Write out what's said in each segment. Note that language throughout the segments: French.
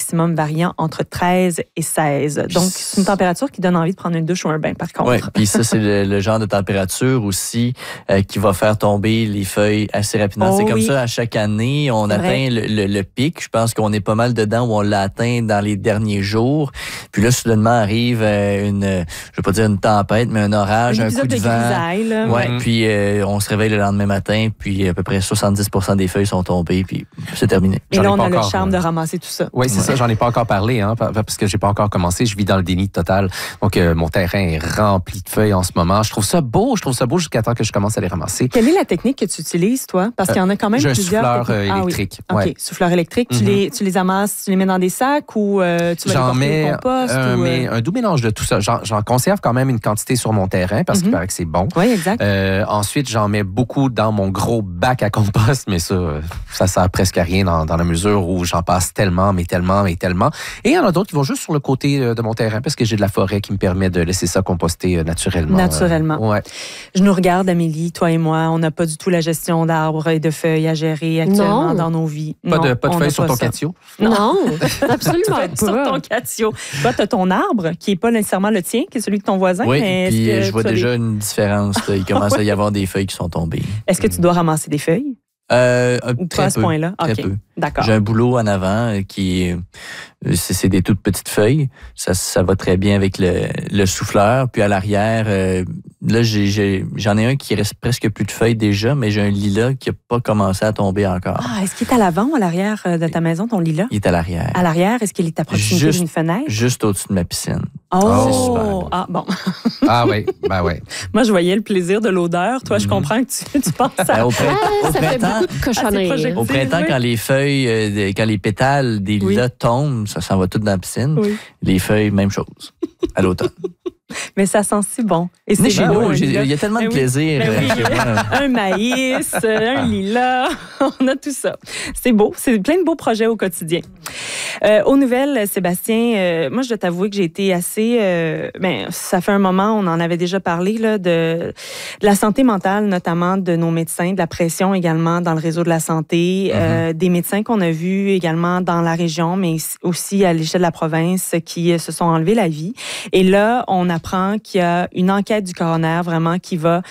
maximum variant entre 13 et 16. Donc, c'est une température qui donne envie de prendre une douche ou un bain, par contre. Oui, puis ça, c'est le genre de température aussi qui va faire tomber les feuilles assez rapidement. C'est comme ça, à chaque année, on atteint le pic. Je pense qu'on est pas mal dedans où on l'a atteint dans les derniers jours. Puis là, soudainement, arrive je veux pas dire une tempête, mais un orage, un coup de vent. Grisaille, là. Ouais. Puis on se réveille le lendemain matin, puis à peu près 70% des feuilles sont tombées, puis c'est terminé. Et là, on a le charme de ramasser tout ça. Oui, c'est ça. J'en ai pas encore parlé, hein, parce que j'ai pas encore commencé. Je vis dans le déni total. Donc, mon terrain est rempli de feuilles en ce moment. Je trouve ça beau jusqu'à temps que je commence à les ramasser. Quelle est la technique que tu utilises, toi? Parce qu'il y en a quand même plusieurs. J'ai un souffleur électrique. Oui. OK, souffleur électrique. Tu les amasses, tu les mets dans des sacs ou tu vas les porter au compost? Un doux mélange de tout ça. J'en conserve quand même une quantité sur mon terrain parce qu'il paraît que c'est bon. Oui, exact. Ensuite, j'en mets beaucoup dans mon gros bac à compost, mais ça sert presque à rien dans la mesure où j'en passe tellement. Et il y en a d'autres qui vont juste sur le côté de mon terrain parce que j'ai de la forêt qui me permet de laisser ça composter naturellement. Ouais. Je nous regarde, Amélie, toi et moi, on n'a pas du tout la gestion d'arbres et de feuilles à gérer actuellement dans nos vies. Pas de feuilles sur ton catio? Non, absolument pas. Sur ton catio. Toi, tu as ton arbre qui n'est pas nécessairement le tien, qui est celui de ton voisin. Oui, mais puis je vois déjà une différence. Il commence à y avoir des feuilles qui sont tombées. Est-ce que tu dois ramasser des feuilles? Ou pas à ce point-là? Très OK. peu. D'accord. J'ai un boulot en avant qui c'est des toutes petites feuilles. Ça va très bien avec le souffleur. Puis à l'arrière, là, j'en ai un qui reste presque plus de feuilles déjà, mais j'ai un lilas qui n'a pas commencé à tomber encore. Ah, est-ce qu'il est à l'avant ou à l'arrière de ta maison, ton lilas? Il est à l'arrière. À l'arrière, est-ce qu'il est à proximité d'une fenêtre? Juste au-dessus de ma piscine. Oh! C'est super beau. Ah, bon. Ah oui, ben oui. Moi, je voyais le plaisir de l'odeur. Toi, je comprends que tu penses à... Au ça fait beaucoup de cochonneries. Au printemps, quand les feuilles, quand les pétales des lilas tombent, ça s'en va tout dans la piscine. Oui. Les feuilles, même chose. À l'automne. Mais ça sent si bon. Et c'est chez nous, il y a tellement de plaisir. Un maïs, un lilas, on a tout ça. C'est beau, c'est plein de beaux projets au quotidien. Aux nouvelles, Sébastien, moi, je dois t'avouer que j'ai été assez... ça fait un moment, on en avait déjà parlé, là, de la santé mentale, notamment de nos médecins, de la pression également dans le réseau de la santé, des médecins qu'on a vus également dans la région, mais aussi à l'échelle de la province qui se sont enlevés la vie. Et là, on apprend qu'il y a une enquête du coroner vraiment qui va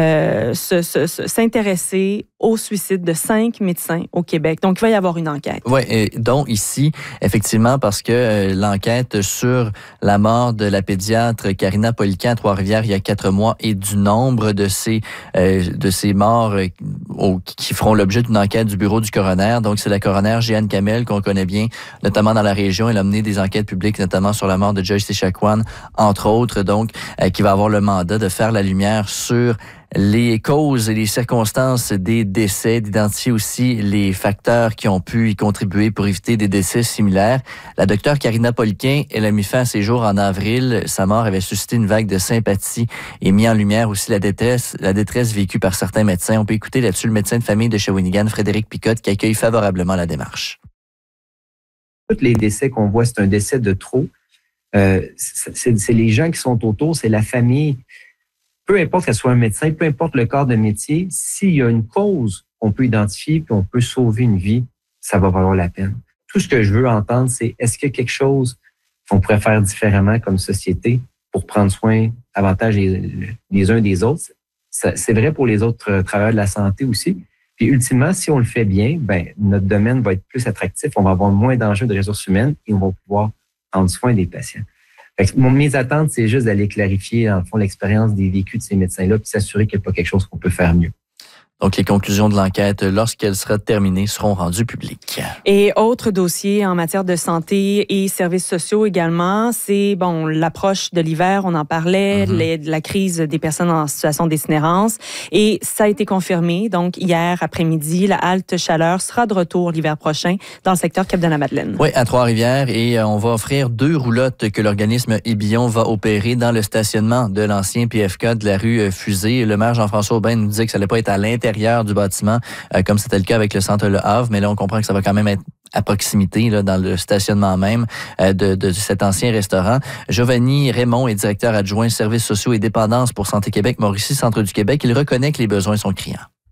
s'intéresser au suicide de 5 médecins au Québec. Donc, il va y avoir une enquête. Oui, donc ici, effectivement, parce que l'enquête sur la mort de la pédiatre Karina Poliquin à Trois-Rivières il y a 4 mois et du nombre de ces morts qui feront l'objet d'une enquête du bureau du coroner. Donc, c'est la coroner Jeanne Kamel qu'on connaît bien, notamment dans la région. Elle a mené des enquêtes publiques, notamment sur la mort de Joyce Echaquan, entre autres, donc, qui va avoir le mandat de faire la lumière sur les causes et les circonstances des décès, d'identifier aussi les facteurs qui ont pu y contribuer pour éviter des décès similaires. La docteure Karina Poliquin, elle a mis fin à ses jours en avril. Sa mort avait suscité une vague de sympathie et mis en lumière aussi la détresse vécue par certains médecins. On peut écouter là-dessus le médecin de famille de Shawinigan, Frédéric Picotte, qui accueille favorablement la démarche. Tous les décès qu'on voit, c'est un décès de trop. C'est les gens qui sont autour, c'est la famille. Peu importe qu'elle soit un médecin, peu importe le corps de métier, s'il y a une cause qu'on peut identifier puis on peut sauver une vie, ça va valoir la peine. Tout ce que je veux entendre, c'est est-ce qu'il y a quelque chose qu'on pourrait faire différemment comme société pour prendre soin davantage les uns des autres? C'est vrai pour les autres travailleurs de la santé aussi. Puis ultimement, si on le fait bien, notre domaine va être plus attractif, on va avoir moins d'enjeux de ressources humaines et on va pouvoir prendre soin des patients. Mes attentes, c'est juste d'aller clarifier, en fond, l'expérience des vécus de ces médecins-là puis s'assurer qu'il n'y a pas quelque chose qu'on peut faire mieux. Donc, les conclusions de l'enquête, lorsqu'elle sera terminée, seront rendues publiques. Et autre dossier en matière de santé et services sociaux également, c'est l'approche de l'hiver, on en parlait, la crise des personnes en situation d'itinérance. Et ça a été confirmé. Donc, hier après-midi, la halte chaleur sera de retour l'hiver prochain dans le secteur Cap-de-la-Madeleine. Oui, à Trois-Rivières. Et on va offrir 2 roulottes que l'organisme Ébillon va opérer dans le stationnement de l'ancien PFK de la rue Fusée. Le maire Jean-François Aubin nous disait que ça n'allait pas être à l'intérieur du bâtiment, comme c'était le cas avec le centre Le Havre, mais là, on comprend que ça va quand même être à proximité, là, dans le stationnement même de cet ancien restaurant. Giovanni Raymond est directeur adjoint services sociaux et dépendances pour Santé Québec, Mauricie, Centre du Québec. Il reconnaît que les besoins sont criants.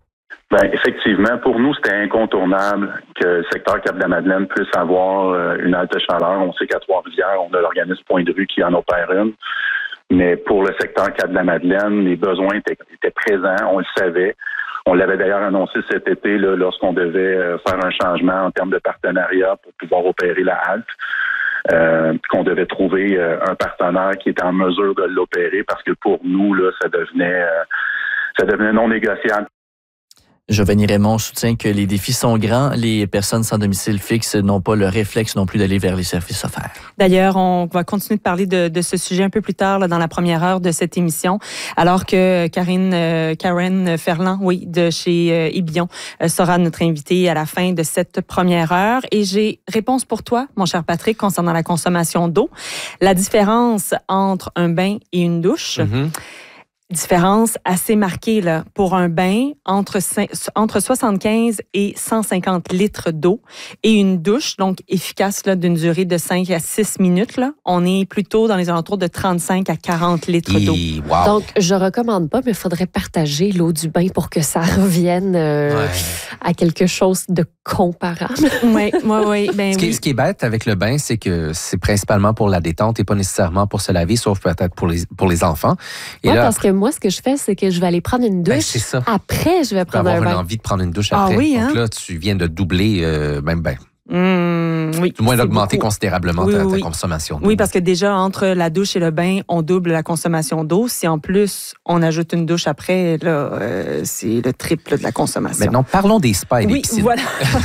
Ben, effectivement, pour nous, c'était incontournable que le secteur Cap-de-la-Madeleine puisse avoir une halte chaleur. On sait qu'à Trois-Rivières, on a l'organisme Point de Rue qui en opère une. Mais pour le secteur Cap-de-la-Madeleine, les besoins étaient présents, on le savait. On l'avait d'ailleurs annoncé cet été là, lorsqu'on devait faire un changement en termes de partenariat pour pouvoir opérer la halte. Qu'on devait trouver un partenaire qui était en mesure de l'opérer parce que pour nous, là, ça devenait non négociable. Giovanni Raymond soutient que les défis sont grands. Les personnes sans domicile fixe n'ont pas le réflexe non plus d'aller vers les services offerts. D'ailleurs, on va continuer de parler de ce sujet un peu plus tard là, dans la première heure de cette émission, alors que Karen Ferland, de chez Ibion, sera notre invitée à la fin de cette première heure. Et j'ai réponse pour toi, mon cher Patrick, concernant la consommation d'eau. La différence entre un bain et une douche. Différence assez marquée là, pour un bain entre 75 et 150 litres d'eau et une douche donc efficace là, d'une durée de 5 à 6 minutes. Là. On est plutôt dans les alentours de 35 à 40 litres d'eau. Wow. Donc, je recommande pas, mais il faudrait partager l'eau du bain pour que ça revienne à quelque chose de comparable. Oui. Ce qui est bête avec le bain, c'est que c'est principalement pour la détente et pas nécessairement pour se laver, sauf peut-être pour les enfants. Et là, parce que moi, ce que je fais, c'est que je vais aller prendre une douche. C'est ça. Après, je vais prendre un bain. Tu vas avoir envie de prendre une douche après. Donc là, tu viens de doubler même bain. Oui, du moins d'augmenter considérablement ta consommation d'eau. Oui, parce que déjà, entre la douche et le bain, on double la consommation d'eau. Si en plus, on ajoute une douche après, là, c'est le triple de la consommation. Maintenant, parlons des spas et des piscines. Voilà.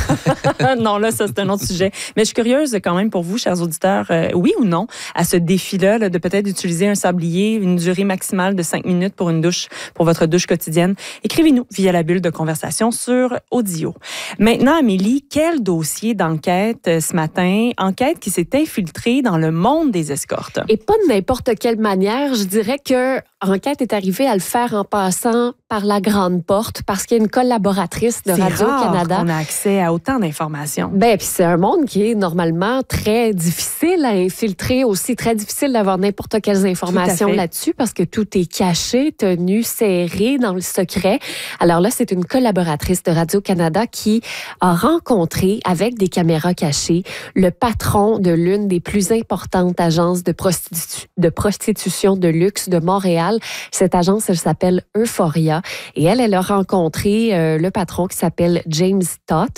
Non, là, ça, c'est un autre sujet. Mais je suis curieuse quand même pour vous, chers auditeurs, oui ou non, à ce défi-là, là, de peut-être utiliser un sablier, une durée maximale de 5 minutes pour une douche, pour votre douche quotidienne. Écrivez-nous via la bulle de conversation sur Audio. Maintenant, Amélie, quel dossier d'enquête ce matin, enquête qui s'est infiltrée dans le monde des escortes. Et pas de n'importe quelle manière. Je dirais que Enquête est arrivée à le faire en passant par la grande porte parce qu'il y a une collaboratrice de Radio-Canada. On a accès à autant d'informations. Puis c'est un monde qui est normalement très difficile à infiltrer, aussi très difficile d'avoir n'importe quelles informations là-dessus parce que tout est caché, tenu, serré dans le secret. Alors là, c'est une collaboratrice de Radio-Canada qui a rencontré avec des caméras cachées le patron de l'une des plus importantes agences de prostitution de luxe de Montréal. Cette agence, elle s'appelle Euphoria. Et elle a rencontré le patron qui s'appelle James Stott,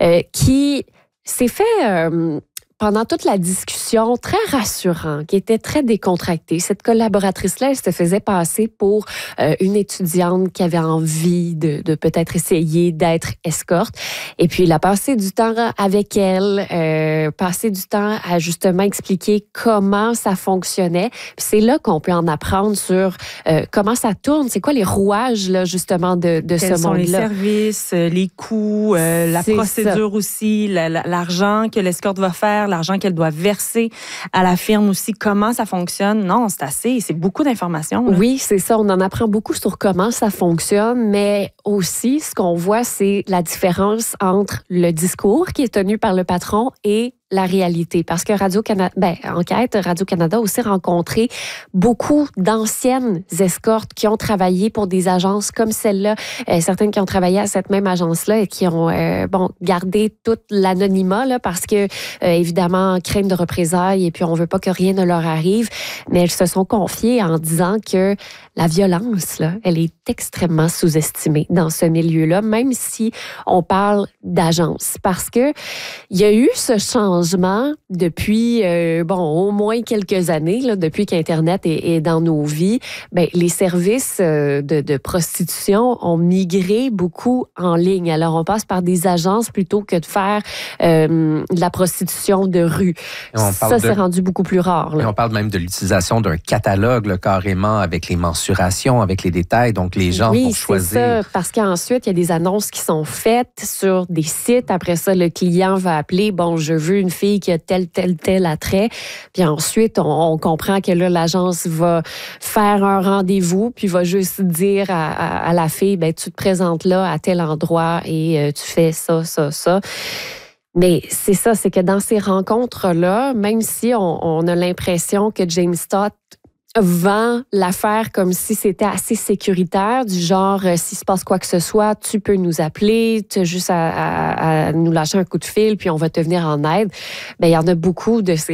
qui s'est fait... pendant toute la discussion, très rassurant, qui était très décontracté. Cette collaboratrice-là, elle se faisait passer pour une étudiante qui avait envie de peut-être essayer d'être escorte. Et puis, il a passé du temps avec elle, passé du temps à justement expliquer comment ça fonctionnait. Puis c'est là qu'on peut en apprendre sur comment ça tourne. C'est quoi les rouages, là, justement, de ce monde-là? Quels sont les services, les coûts, la procédure aussi, l'argent que l'escorte va faire, l'argent qu'elle doit verser à la firme aussi, comment ça fonctionne. Non, c'est beaucoup d'informations. Là. Oui, c'est ça. On en apprend beaucoup sur comment ça fonctionne, mais aussi, ce qu'on voit, c'est la différence entre le discours qui est tenu par le patron et la réalité. Parce que Radio-Canada, Enquête, Radio-Canada a aussi rencontré beaucoup d'anciennes escortes qui ont travaillé pour des agences comme celle-là, certaines qui ont travaillé à cette même agence-là et qui ont gardé tout l'anonymat là, parce que, évidemment, crainte de représailles et puis on veut pas que rien ne leur arrive. Mais elles se sont confiées en disant que la violence, là, elle est extrêmement sous-estimée dans ce milieu-là, même si on parle d'agence. Parce que il y a eu ce changement depuis, au moins quelques années, là, depuis qu'Internet est dans nos vies. Les services de prostitution ont migré beaucoup en ligne. Alors, on passe par des agences plutôt que de faire de la prostitution de rue. Ça, c'est rendu beaucoup plus rare. Là. Et on parle même de l'utilisation d'un catalogue, là, carrément, avec les mensurations, avec les détails. Donc, les gens vont choisir. Oui, c'est ça, parce qu'ensuite, il y a des annonces qui sont faites sur des sites. Après ça, le client va appeler, je veux une fille qui a tel attrait. Puis ensuite, on comprend que là, l'agence va faire un rendez-vous, puis va juste dire à la fille, tu te présentes là à tel endroit et tu fais ça. Mais c'est ça, c'est que dans ces rencontres-là, même si on a l'impression que James Stott vend l'affaire comme si c'était assez sécuritaire, du genre, s'il se passe quoi que ce soit, tu peux nous appeler, tu as juste à nous lâcher un coup de fil, puis on va te venir en aide. Bien, il y en a beaucoup de ces